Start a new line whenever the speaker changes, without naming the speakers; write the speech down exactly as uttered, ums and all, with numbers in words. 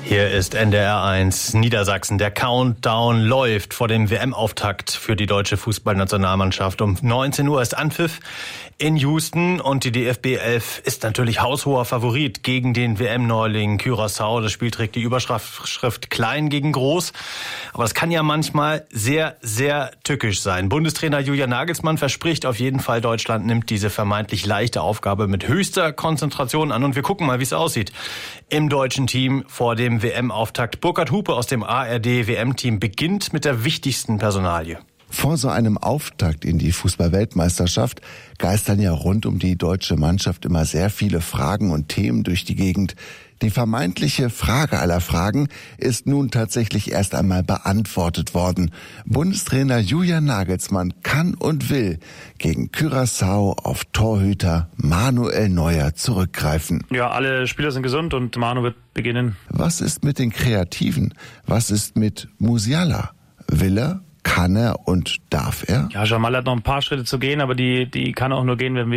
Hier ist N D R eins Niedersachsen. Der Countdown läuft vor dem W M-Auftakt für die deutsche Fußballnationalmannschaft. Um neunzehn Uhr ist Anpfiff in Houston und die D F B elf ist natürlich haushoher Favorit gegen den W M-Neuling Curaçao. Das Spiel trägt die Überschrift Klein gegen Groß. Aber es kann ja manchmal sehr, sehr tückisch sein. Bundestrainer Julian Nagelsmann verspricht auf jeden Fall, Deutschland nimmt diese vermeintlich leichte Aufgabe mit höchster Konzentration an. Und wir gucken mal, wie es aussieht im deutschen Team vor dem W M-Auftakt. Burkhard Hupe aus dem A R D-W M-Team beginnt mit der wichtigsten Personalie.
Vor so einem Auftakt in die Fußball-Weltmeisterschaft geistern ja rund um die deutsche Mannschaft immer sehr viele Fragen und Themen durch die Gegend. Die vermeintliche Frage aller Fragen ist nun tatsächlich erst einmal beantwortet worden. Bundestrainer Julian Nagelsmann kann und will gegen Curaçao auf Torhüter Manuel Neuer zurückgreifen.
Ja, alle Spieler sind gesund und Manu wird beginnen.
Was ist mit den Kreativen? Was ist mit Musiala? Will er? Kann er und darf er?
Ja, Jamal hat noch ein paar Schritte zu gehen, aber die, die kann auch nur gehen, wenn wir